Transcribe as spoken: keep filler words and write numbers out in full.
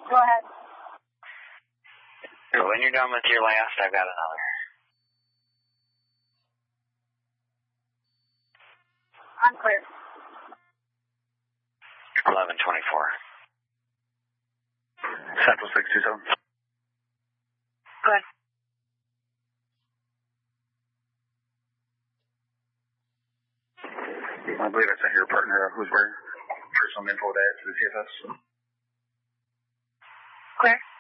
Go ahead. When you're done with your last, I've got another. I'm clear. eleven twenty-four. Central six two seven. Go ahead. I believe I sent your partner who's where for some info to add to the C F S. Clear.